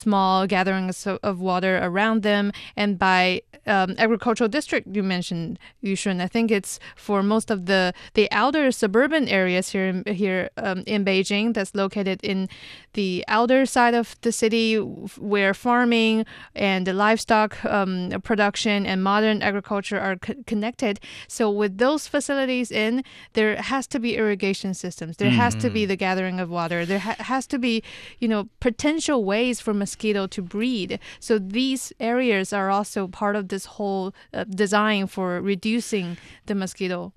small gatherings of water around them. And by agricultural district, you mentioned, Yushun, I think it's for most of the outer suburban areas here in Beijing that's located in the outer side of the city where farming and the livestock production and modern agriculture are connected. So with those facilities there has to be irrigation systems. There has to be the gathering of water. There has to be, potential ways for mosquito to breed. So these areas are also part of this whole design for reducing the mosquito.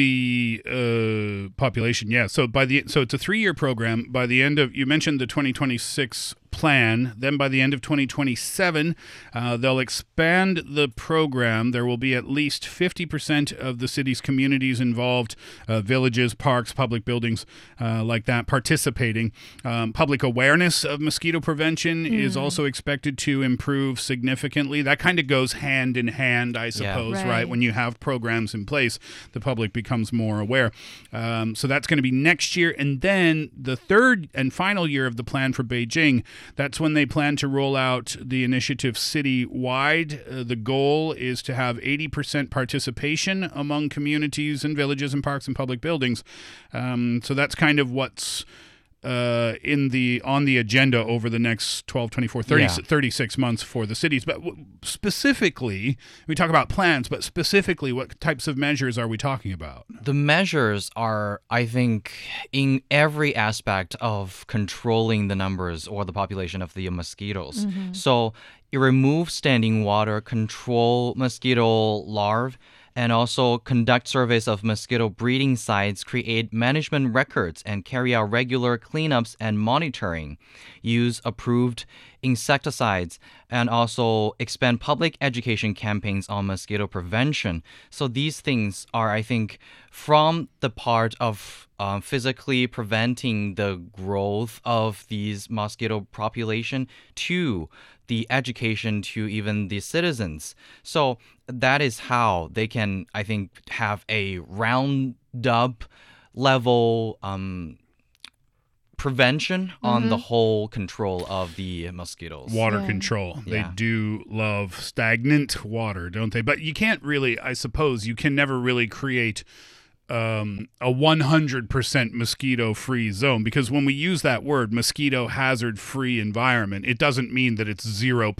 The population, yeah. So it's a 3-year program. By the end of, you mentioned the 2026 plan. Then by the end of 2027, they'll expand the program. There will be at least 50% of the city's communities involved, villages, parks, public buildings like that, participating. Public awareness of mosquito prevention is also expected to improve significantly. That kind of goes hand in hand, I suppose, right? When you have programs in place, the public becomes more aware. So that's going to be next year. And then the third and final year of the plan for Beijing, that's when they plan to roll out the initiative citywide. The goal is to have 80% participation among communities and villages and parks and public buildings. So that's kind of what's on the agenda over the next 12, 24, 36 months for the cities. But specifically, we talk about plans, but specifically, what types of measures are we talking about? The measures are, I think, in every aspect of controlling the numbers or the population of the mosquitoes. So it removes standing water, control mosquito larvae, and also conduct surveys of mosquito breeding sites, create management records, and carry out regular cleanups and monitoring, use approved insecticides, and also expand public education campaigns on mosquito prevention. So these things are, I think, from the part of physically preventing the growth of these mosquito population to the education to even the citizens. So that is how they can, I think, have a round-up level prevention on the whole control of the mosquitoes. Water control. They do love stagnant water, don't they? But you can't really, I suppose, you can never really create a 100% mosquito-free zone, because when we use that word, mosquito hazard-free environment, it doesn't mean that it's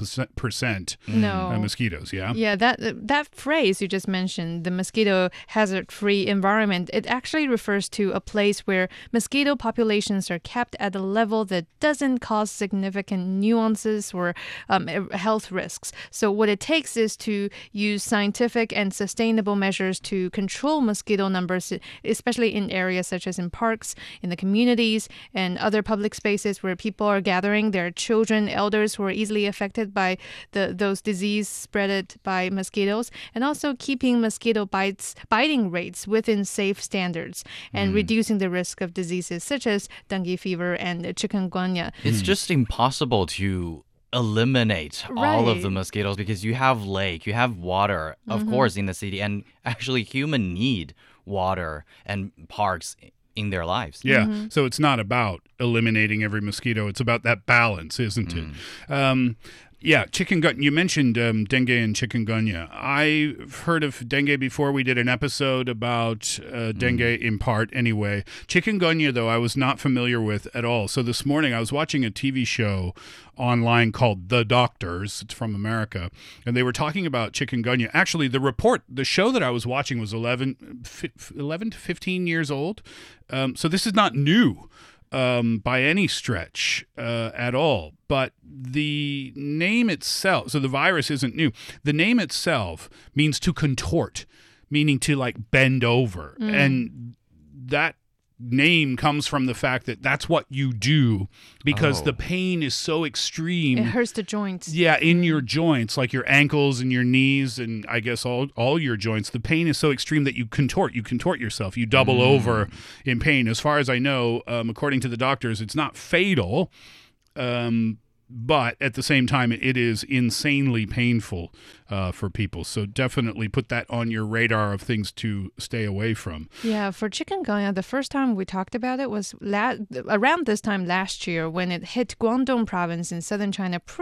0% mosquitoes, yeah? Yeah, that phrase you just mentioned, the mosquito hazard-free environment, it actually refers to a place where mosquito populations are kept at a level that doesn't cause significant nuances or health risks. So what it takes is to use scientific and sustainable measures to control mosquito numbers, especially in areas such as in parks, in the communities, and other public spaces where people are gathering. There are children, elders who are easily affected by those disease spread by mosquitoes, and also keeping mosquito biting rates within safe standards and reducing the risk of diseases such as dengue fever and chikungunya. It's just impossible to eliminate all of the mosquitoes because you have lake, you have water, of course, in the city, and actually humans need water and parks in their lives. Yeah, so it's not about eliminating every mosquito. It's about that balance, isn't it? Yeah, chikungunya. You mentioned dengue and chikungunya. I've heard of dengue before. We did an episode about dengue in part anyway. Chikungunya, though, I was not familiar with at all. So this morning I was watching a TV show online called The Doctors. It's from America. And they were talking about chikungunya. Actually, the show that I was watching was 11 to 15 years old. So this is not new by any stretch at all. But the name itself, so the virus isn't new. The name itself means to contort, meaning to like bend over. And that name comes from the fact that that's what you do because the pain is so extreme. It hurts the joints. Yeah, in your joints, like your ankles and your knees and I guess all your joints. The pain is so extreme that you contort yourself. You double over in pain. As far as I know, according to the doctors, it's not fatal. but at the same time, it is insanely painful for people. So definitely put that on your radar of things to stay away from. Yeah, for chikungunya, the first time we talked about it was around this time last year when it hit Guangdong province in southern China